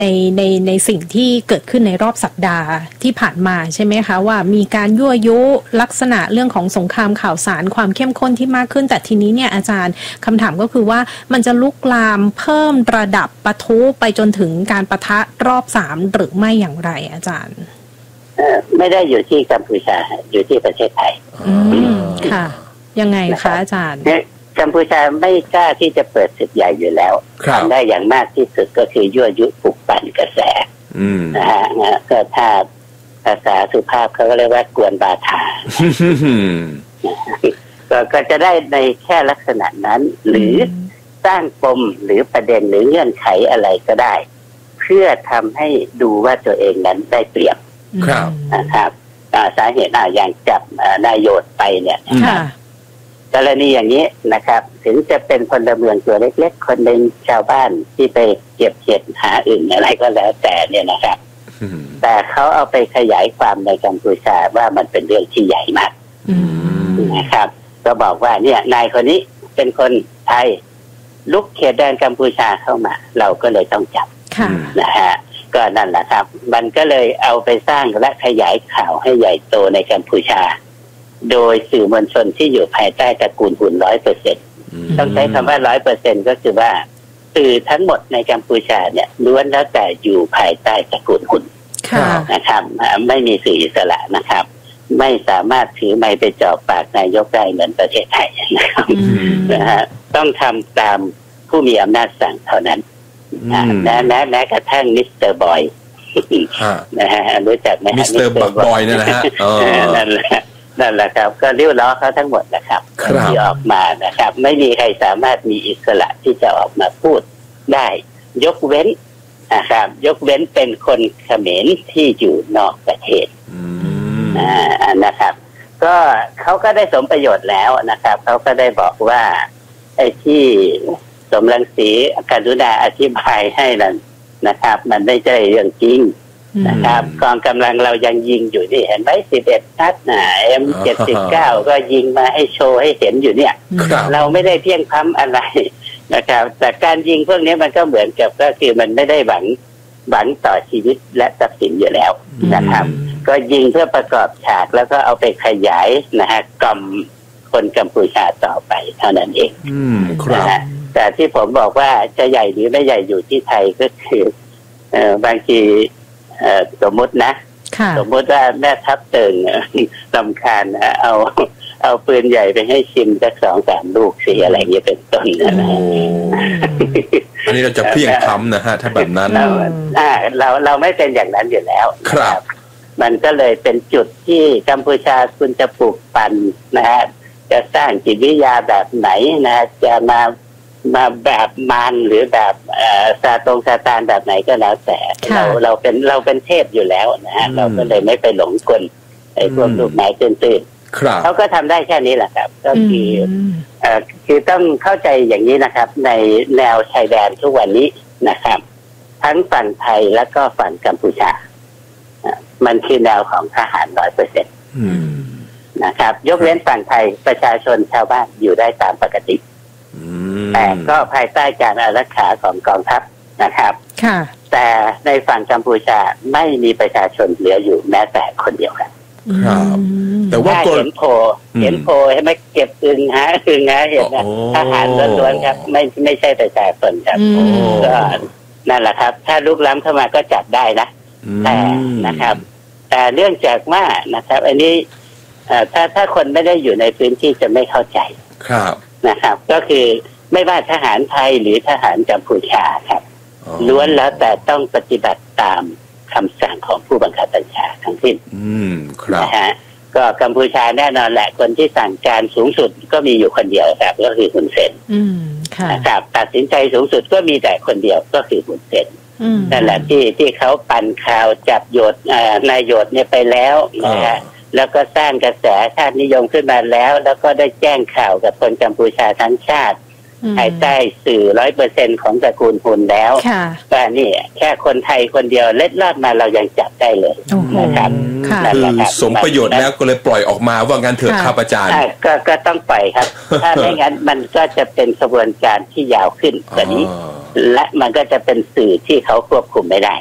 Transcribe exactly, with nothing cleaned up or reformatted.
ในในในสิ่งที่เกิดขึ้นในรอบสัปดาห์ที่ผ่านมาใช่ไหมคะว่ามีการยั่วยุลักษณะเรื่องของสงครามข่าวสารความเข้มข้นที่มากขึ้นแต่ทีนี้เนี่ยอาจารย์คำถามก็คือว่ามันจะลุกลามเพิ่มระดับปะทุไปจนถึงการปะทะรอบสามหรือไม่อย่างไรอาจารย์ไม่ได้อยู่ที่กัมพูชาอยู่ที่ประเทศไทยอืมค่ะยังไงคะอาจารย์กัมพูชาไม่กล้าที่จะเปิดศึกใหญ่อยู่แล้วทำได้อย่างมากที่สุดก็คือยั่วยุปลุกปั่นกระแสนะฮะก็ถ้าภาษาสุภาพเขาก็เรียกว่ากวนบาทา ก็จะได้ในแค่ลักษณะนั้นหรือสร้างปมหรือประเด็นหรือเงื่อนไขอะไรก็ได้เพื่อทำให้ดูว่าตัวเองนั้นได้เปรียบนะครับสาเหตุอย่างจับนายโยธไปเนี่ยกรณีอย่างนี้นะครับถึงจะเป็นพลเมืองตัวเล็กๆคนหนึ่งชาวบ้านที่ไปเก็บเห็ดหาอื่นอะไรก็แล้วแต่เนี่ยนะครับแต่เขาเอาไปขยายความในกัมพูชาว่ามันเป็นเรื่องที่ใหญ่มากนะครับก็บอกว่าเนี่ยนายคนนี้เป็นคนไทยลุกเขตแดนกัมพูชาเข้ามาเราก็เลยต้องจับนะฮะก็นั่นแหละครับมันก็เลยเอาไปสร้างและขยายข่าวให้ใหญ่โตในกัมพูชาโดยสื่อมวลชนที่อยู่ภายใต้ตระกูลหุ่นร้อยเปอร์เซ็นต์ต้องใช้คำว่าร้อยเปอร์เซ็นต์ก็คือว่าสื่อทั้งหมดในกัมพูชาเนี่ยล้วนแล้วแต่อยู่ภายใต้ตระกูลหุ่นนะครับไม่มีสื่ออิสระนะครับไม่สามารถถือไมค์ไปจ่อปากนายกได้เหมือนประเทศไทยนะครับนะฮะต้องทำตามผู้มีอำนาจสั่งเท่านั้นแม้แม้แม้กระทั่งมิสเตอร์บอยนะฮะรู้จักไหมมิสเตอร์บอยนั่นแหละฮะนั่นแหละนั่นแหละครับก็ริ้วล้อเขาทั้งหมดนะครับที่ออกมานะครับไม่มีใครสามารถมีอิสระที่จะออกมาพูดได้ยกเว้นนะครับยกเว้นเป็นคนเขมรที่อยู่นอกประเทศนะครับก็เขาก็ได้สมประโยชน์แล้วนะครับเขาก็ได้บอกว่าไอ้ที่สมรังสีกรุณาอธิบายให้นั่นนะครับมันไม่ใช่เรื่องจริงนะครับกองกำลังเรายังยิงอยู่นี่เห็นไหมสิบเอ็ดนัดนะ เอ็ม เจ็ดสิบเก้า ก็ยิงมาให้โชว์ให้เห็นอยู่เนี่ยเราไม่ได้เพี้ยงพล้ำอะไรนะครับแต่การยิงพวกนี้มันก็เหมือนกับก็คือมันไม่ได้หวังหวังต่อชีวิตและทรัพย์สินอยู่แล้วนะครับก็ยิงเพื่อประกอบฉากแล้วก็เอาไปขยายนะฮะกล่อมคนกัมพูชาต่อไปเท่านั้นเองนะฮะแต่ที่ผมบอกว่าจะใหญ่หรือไม่ใหญ่อยู่ที่ไทยก็คือเอ่อบางทีเอ่อสมมตินะสมมติว่าแม่ทัพเติงรำคาญเอาเอาปืนใหญ่ไปให้ชิมสักสองสามลูกสิอะไรอย่างเงี้ยเป็นต้นนะอันนี้เราจะเพี้ยงพล้ำนะฮะถ้าแบบนั้นเราเราเราไม่เป็นอย่างนั้นอยู่แล้วครับมันก็เลยเป็นจุดที่กัมพูชาคุณจะปลูกปั่นนะฮะจะสร้างจิตวิทยาแบบไหนนะจะมามาแบบมารหรือแบบซาตรงซาตานแบบไหนก็แล้วแต่เราเราเป็นเราเป็นเทพอยู่แล้วนะฮะเราก็เลยไม่ไปหลงกลไอ้พวกลูกไม้ตื้นๆเขาก็ทำได้แค่นี้แหละครับก็คือเอ่อคือต้องเข้าใจอย่างนี้นะครับในแนวชายแดนทุกวันนี้นะครับทั้งฝั่งไทยแล้วก็ฝั่งกัมพูชามันคือแนวของทหารร้อยเปอร์เซ็นต์นะครับยกเว้นฝั่งไทยประชาชนชาวบ้านอยู่ได้ตามปกติแต่ก็ภายใต้การอารักขาของกองทัพนะครับแต่ในฝั่งกัมพูชาไม่มีประชาชนเหลืออยู่แม้แต่คนเดียวครับแต่ว่าเห็นโพเห็นโพให้ไม่เก็บอึงหาอึงหาเห็นนะทหารล้วนๆครับไม่ไม่ใช่ประชาชนครับก็นั่นแหละครับถ้าลุกล้ำเข้ามาก็จับได้นะแต่นะครับแต่เนื่องจากว่านะครับอันนี้ถ้าถ้าคนไม่ได้อยู่ในพื้นที่จะไม่เข้าใจครับนะครับก็คือไม่ว่าทหารไทยหรือทหารกัมพูชาครับล้วนแล้วแต่ต้องปฏิบัติตามคำสั่งของผู้บังคับบัญชาทั้งสิ้นนะฮะก็กัมพูชาแน่นอนแหละคนที่สั่งการสูงสุดก็มีอยู่คนเดียวครับก็คือฮุนเซนนะครับตัดสินใจสูงสุดก็มีแต่คนเดียวก็คือฮุนเซนนั่นแหละที่ที่เขาปั่นข่าวจับโยดนายโยดเนี่ยไปแล้วนะฮะแล้วก็สร้างกระแสชาตินิยมขึ้นมาแล้วแล้วก็ได้แจ้งข่าวกับคนกัมพูชาทั้งชาติภายใต้สื่อร้อยเปอร์เซ็นของตระกูลหุนแล้วว่านี่แค่คนไทยคนเดียวเล็ดลอดมาเรายังจับได้เลยนะครับคือสมประโยชน์แล้วก็เลยปล่อยออกมาว่างั้นเถอะครับอาจารย์ก็ก็ต้องปล่อยครับถ้าไม่งั้นมันก็จะเป็นกระบวนการที่ยาวขึ้นกว่านี้และมันก็จะเป็นสื่อที่เขาควบคุมไม่ได้